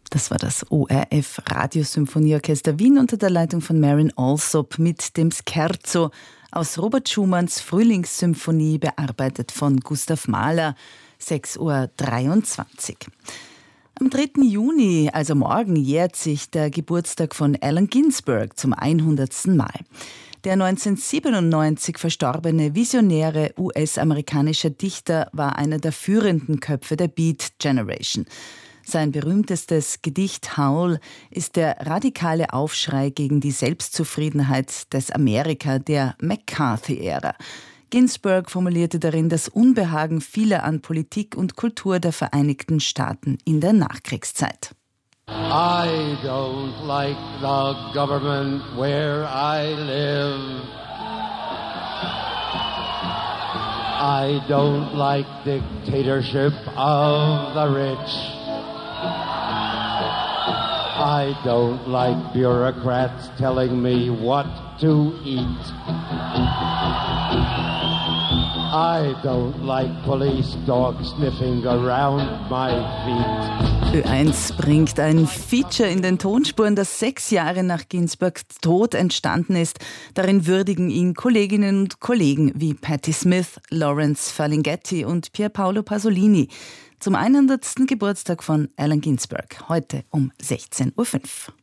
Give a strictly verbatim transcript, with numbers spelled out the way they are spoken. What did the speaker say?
Das war das O R F Radiosymphonieorchester Wien unter der Leitung von Marin Alsop mit dem Scherzo aus Robert Schumanns Frühlingssymphonie, bearbeitet von Gustav Mahler, sechs Uhr dreiundzwanzig. Am dritten Juni, also morgen, jährt sich der Geburtstag von Allen Ginsberg zum hundertsten Mal. Der neunzehnhundertsiebenundneunzig verstorbene visionäre U S-amerikanische Dichter war einer der führenden Köpfe der Beat Generation. Sein berühmtestes Gedicht Howl ist der radikale Aufschrei gegen die Selbstzufriedenheit des Amerika der McCarthy-Ära. Ginsberg formulierte darin das Unbehagen vieler an Politik und Kultur der Vereinigten Staaten in der Nachkriegszeit. I don't like the government where I live. I don't like dictatorship of the rich. I don't like bureaucrats telling me what to eat. I don't like police dogs sniffing around my feet. Ö eins bringt ein Feature in den Tonspuren, das sechs Jahre nach Ginsbergs Tod entstanden ist. Darin würdigen ihn Kolleginnen und Kollegen wie Patti Smith, Lawrence Ferlinghetti und Pier Paolo Pasolini zum hundertsten Geburtstag von Allen Ginsberg, heute um sechzehn Uhr fünf.